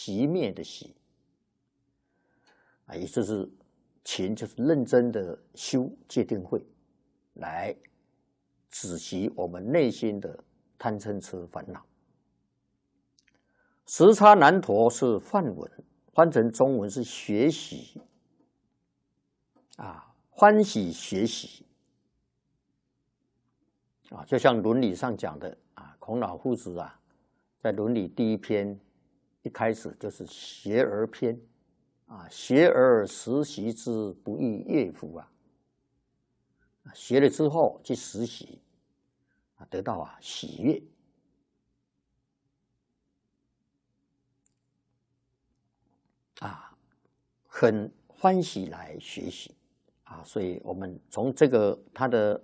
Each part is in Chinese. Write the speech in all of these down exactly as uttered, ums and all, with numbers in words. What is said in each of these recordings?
熄灭的熄啊，也就是勤就是认真的修戒定慧，来止息我们内心的贪嗔痴烦恼。时差难陀是梵文，翻成中文是学习啊，欢喜学习啊，就像伦理上讲的啊，孔老夫子啊，在伦理第一篇一开始就是学而篇啊，学而时习之，不亦乐乎啊！学了之后去实习啊，得到啊喜悦。啊，很欢喜来学习啊，所以我们从这个他的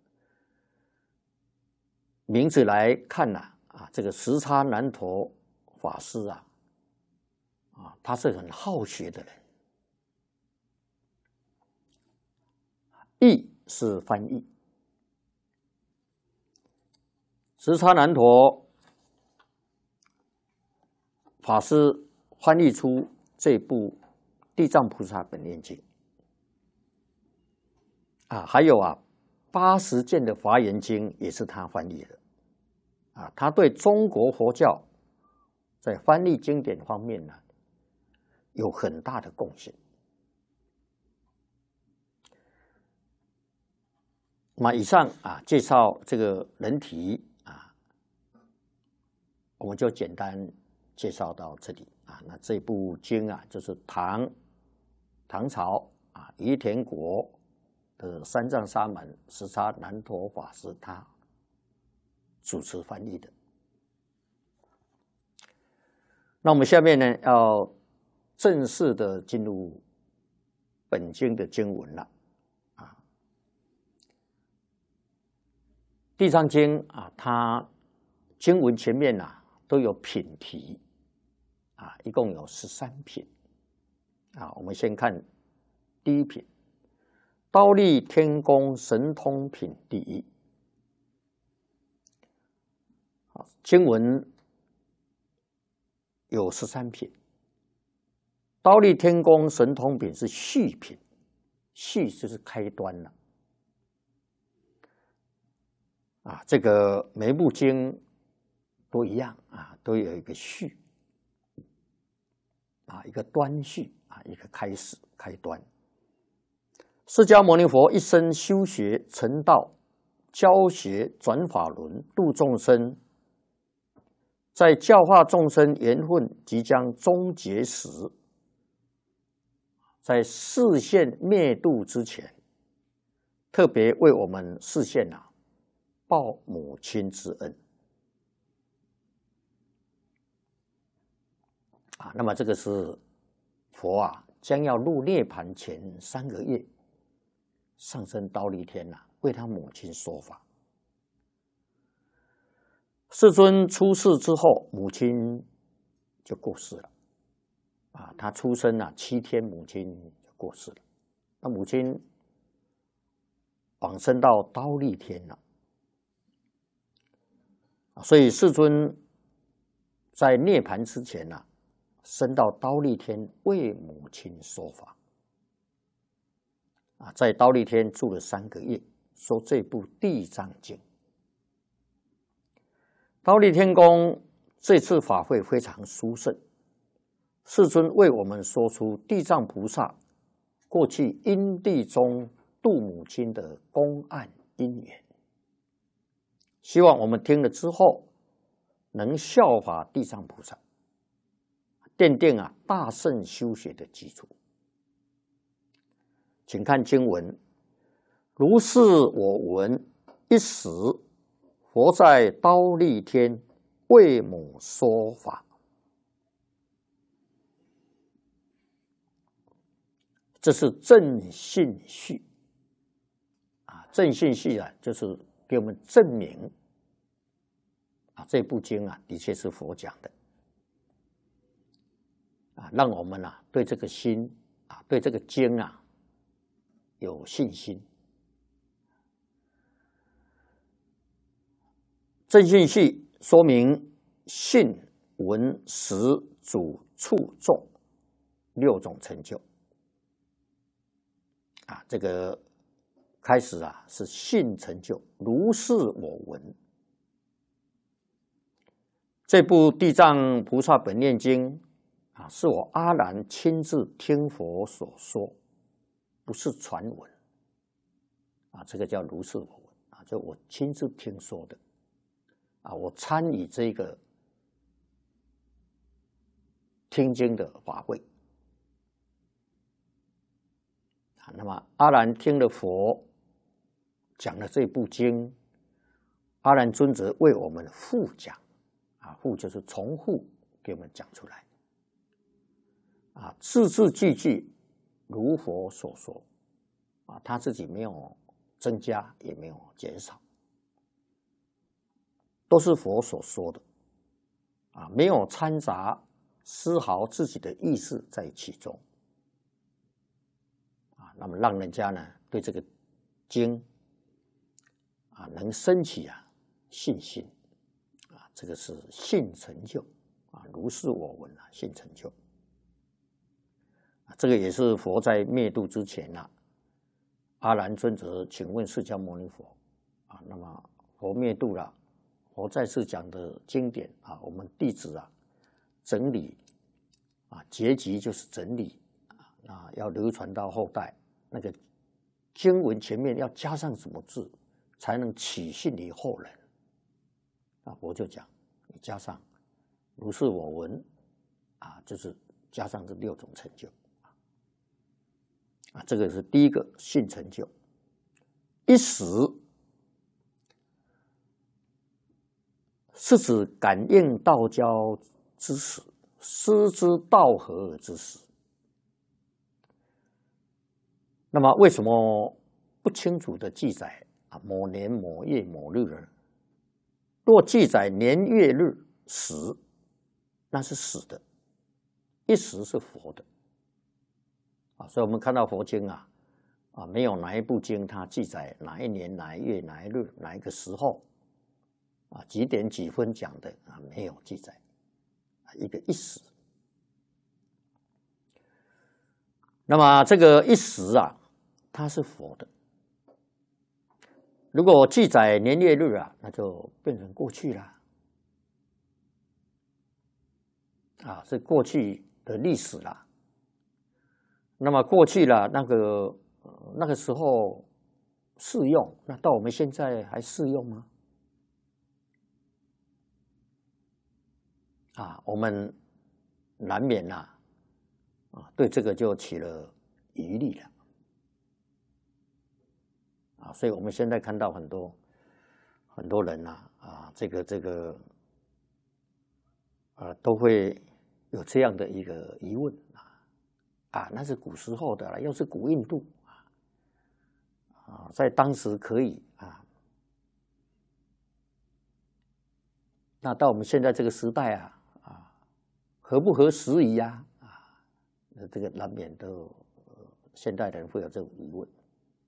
名字来看呐，啊，这个时差难陀法师啊，啊，他是很好学的人。译是翻译，时差难陀法师翻译出这部《地藏菩萨本愿经》啊，还有啊八十卷的《华严经》也是他翻译的啊，他对中国佛教在翻译经典方面呢有很大的贡献。那么以上啊介绍这个人题啊，我们就简单介绍到这里啊。那这部经啊，就是唐唐朝啊于田国的三藏沙门时差难陀法师他主持翻译的。那我们下面呢，要正式的进入本经的经文了啊。地藏经啊，它经文前面啊都有品题啊，一共有十三品啊。我们先看第一品，忉利天宫神通品第一。经文有十三品，忉利天宫神通品是序品，序就是开端了啊。这个每部经都一样啊，都有一个序啊，一个端序啊，一个开始开端。释迦牟尼佛一生修学成道，教学转法轮，度众生。在教化众生缘分即将终结时，在示现灭度之前，特别为我们示现啊报母亲之恩啊。那么这个是佛啊将要入涅盘前三个月，上升忉利天啊，为他母亲说法。世尊出世之后，母亲就过世了啊。他出生啊七天，母亲就过世了。那母亲往生到忉利天了，所以世尊在涅盘之前啊，升到忉利天为母亲说法啊，在忉利天住了三个月，说这部《地藏经》。忉利天宫这次法会非常殊胜，世尊为我们说出地藏菩萨过去因地中度母亲的公案因缘，希望我们听了之后能效法地藏菩萨，奠定啊大乘修学的基础。请看经文：如是我闻，一时佛在忉利天为母说法。这是正信序啊，正信序啊，就是给我们证明啊，这部经啊，的确是佛讲的啊，让我们啊对这个心啊，对这个经啊有信心。正信序说明信闻识主触众六种成就。啊，这个开始啊是信成就，如是我闻。这部《地藏菩萨本愿经》啊，是我阿难亲自听佛所说，不是传闻。啊，这个叫如是我闻啊，就我亲自听说的。啊，我参与这个听经的法会。啊，那么阿难听了佛讲了这部经，阿难尊者为我们复讲。啊，复就是重复给我们讲出来。啊，字字句句如佛所说。啊，他自己没有增加，也没有减少，都是佛所说的。啊，没有掺杂丝毫自己的意识在其中。啊，那么让人家呢对这个经啊能升起啊信心。啊，这个是信成就啊，如是我闻啊，信成就。啊，这个也是佛在灭度之前呐、啊，阿难尊者请问释迦牟尼佛啊，那么佛灭度了，佛再次讲的经典啊，我们弟子啊整理啊，结集就是整理啊，要流传到后代。那个经文前面要加上什么字，才能起信于后人？啊，我就讲，你加上如是我闻啊，就是加上这六种成就啊，这个是第一个信成就。一时是指感应道交之时，师之道合之时。那么为什么不清楚的记载啊某年某月某日呢？若记载年月日时，那是死的；一时是佛的。啊，所以我们看到佛经啊，啊，没有哪一部经它记载哪一年、哪一月、哪一日、哪一个时候，啊，几点几分讲的啊，没有记载，啊，一个一时。那么这个一时啊，它是佛的。如果记载年月日啊，那就变成过去了，啊，是过去的历史了。那么过去了，那个、呃、那个时候适用，那到我们现在还适用吗？啊，我们难免呐、啊，啊，对这个就起了疑虑了。啊，所以我们现在看到很多很多人呐、啊，啊，这个这个，呃，都会有这样的一个疑问啊，啊，那是古时候的了，又是古印度啊，啊，在当时可以啊，那到我们现在这个时代啊，啊，合不合时宜呀？啊，那这个难免都、呃、现代人会有这种疑问。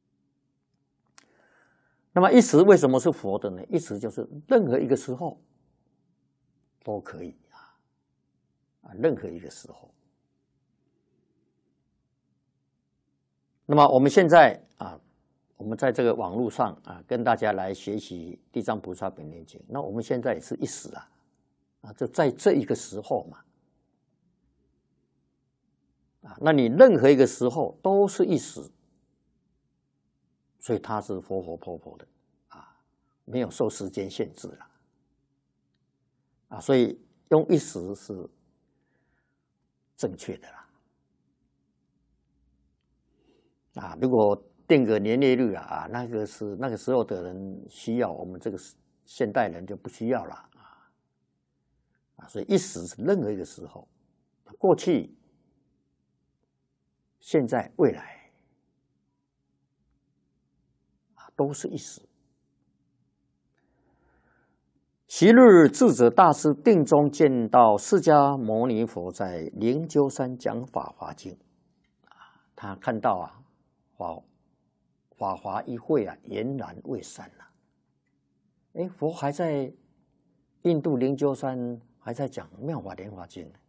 那么一时为什么是佛的呢？一时就是任何一个时候都可以啊，啊，任何一个时候。那么我们现在啊，我们在这个网络上啊，跟大家来学习《地藏菩萨本愿经》。那我们现在也是一时啊，啊，就在这一个时候嘛，啊，那你任何一个时候都是一时。所以它是活活泼泼的啊，没有受时间限制了啊，所以用一时是正确的啦啊。如果定个年月日啊啊，那个是那个时候的人需要，我们这个现代人就不需要了啊啊。所以一时是任何一个时候，过去、现在、未来。都是一时。昔日智者大师定中见到释迦牟尼佛在灵鹫山讲法华经，他看到啊，法法华一会啊，俨然未散了。哎，佛还在印度灵鹫山还在讲妙法莲华经。